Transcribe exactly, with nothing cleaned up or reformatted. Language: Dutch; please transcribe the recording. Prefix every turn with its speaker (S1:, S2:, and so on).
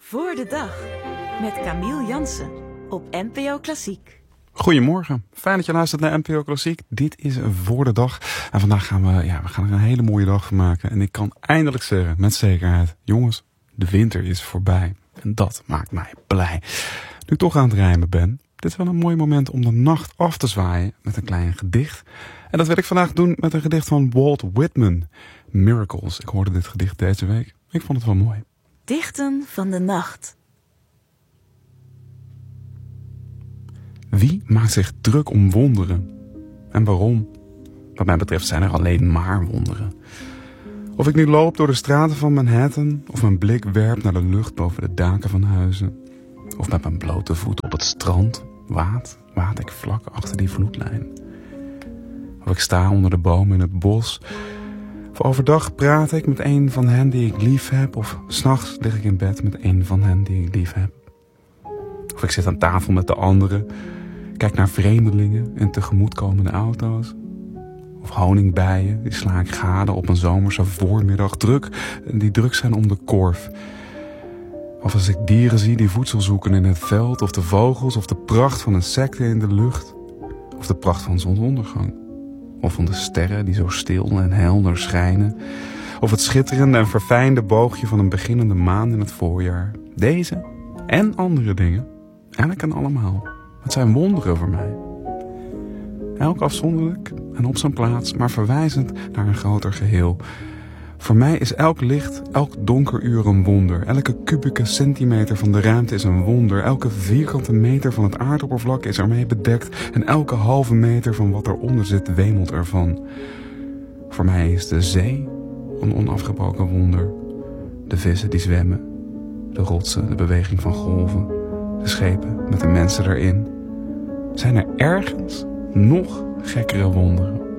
S1: Voor de dag met Camille Jansen op N P O Klassiek.
S2: Goedemorgen, fijn dat je luistert naar N P O Klassiek. Dit is Voor de Dag en vandaag gaan we, ja, we gaan er een hele mooie dag van maken. En ik kan eindelijk zeggen, met zekerheid, jongens, de winter is voorbij. En dat maakt mij blij. Nu ik toch aan het rijmen ben, dit is wel een mooi moment om de nacht af te zwaaien met een klein gedicht. En dat wil ik vandaag doen met een gedicht van Walt Whitman, Miracles. Ik hoorde dit gedicht deze week, ik vond het wel mooi.
S1: Dichten van de nacht.
S2: Wie maakt zich druk om wonderen? En waarom? Wat mij betreft zijn er alleen maar wonderen. Of ik nu loop door de straten van Manhattan, of mijn blik werpt naar de lucht boven de daken van huizen, of met mijn blote voet op het strand waad, waad ik vlak achter die vloedlijn. Of ik sta onder de bomen in het bos, of overdag praat ik met een van hen die ik lief heb, of 's nachts lig ik in bed met een van hen die ik lief heb. Of ik zit aan tafel met de anderen, kijk naar vreemdelingen en tegemoetkomende auto's. Of honingbijen, die sla ik gade op een zomerse voormiddag druk, die druk zijn om de korf. Of als ik dieren zie die voedsel zoeken in het veld, of de vogels, of de pracht van insecten in de lucht, of de pracht van zonsondergang. Of van de sterren die zo stil en helder schijnen, of het schitterende en verfijnde boogje van een beginnende maan in het voorjaar. Deze en andere dingen, elk en allemaal, het zijn wonderen voor mij. Elk afzonderlijk en op zijn plaats, maar verwijzend naar een groter geheel. Voor mij is elk licht, elk donker uur een wonder. Elke kubieke centimeter van de ruimte is een wonder. Elke vierkante meter van het aardoppervlak is ermee bedekt. En elke halve meter van wat eronder zit wemelt ervan. Voor mij is de zee een onafgebroken wonder. De vissen die zwemmen. De rotsen, de beweging van golven. De schepen met de mensen erin. Zijn er ergens nog gekkere wonderen?